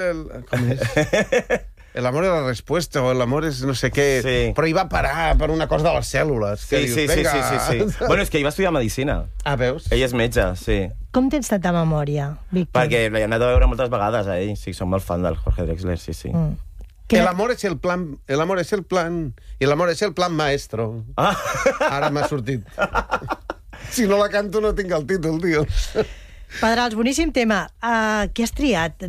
Com és? El amor és la resposta, o el amor és no sé què... Sí. Però hi va parar per una cosa de les cèl·lules. Sí, sí, sí. Bueno, és que ell va estudiar Medicina. Ah, veus? Ell és metge, sí. Com tens tanta memòria, Víctor? Perquè l'he anat a veure moltes vegades a ell. Sí, som molt fan del Jorge Drexler, sí, sí. El amor es el plan, el amor es el plan, i el amor es el plan maestro. Ah. Ara m'ha sortit. Si no la canto no tinc el títol, tio. Pedrals, boníssim tema. Què has triat?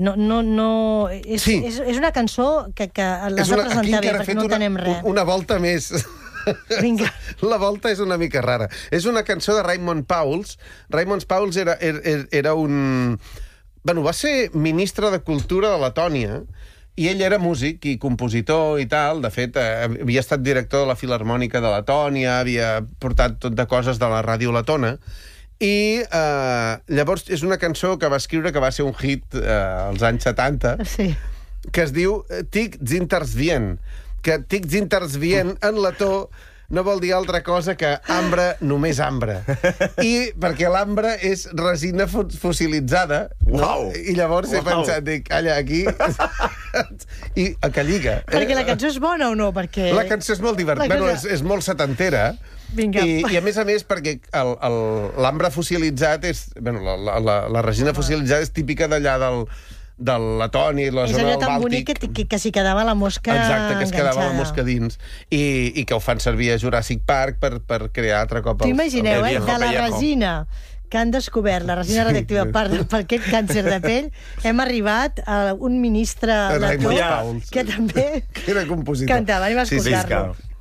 És una cançó que l'has de presentar bé, perquè no entenem res. Una volta més. Vinga. La volta és una mica rara. És una cançó de Raymond Pauls. Raymond Pauls era un... Bueno, va ser ministre de Cultura de Letònia, i ell era músic i compositor i tal. De fet, havia estat director de la Filharmònica de Letònia, havia portat tot de coses de la ràdio letona, i llavors és una cançó que va escriure, que va ser un hit als anys 70, Sí. que es diu Tic Zinters Vien, que Tic Zinters Vien en letó no vol dir altra cosa que ambre, només ambre. I perquè l'ambre és resina fossilitzada, Uau! I llavors he pensat, dic, calla, aquí... I que lliga. Perquè la cançó és bona o no? Perquè... La cançó és molt divertida. Bueno, és molt setantera. Vinga. I a més, perquè l'ambre fossilitzat és... Bueno, la resina fossilitzada és típica d'allà de Letònia i la és zona allò del tan Bàltic. bonic que s'hi quedava la mosca Exacte, que es quedava la enganxada. mosca dins. I que ho fan servir a Jurassic Park per crear altre cop... T'ho imagineu, el de la pellejo. resina que han descobert, la resina radioactiva per aquest càncer de pell, hem arribat a un ministre letó Raymond Pauls. que també Que era compositor. cantava. Anem a Sí, sí, escoltar-lo. que-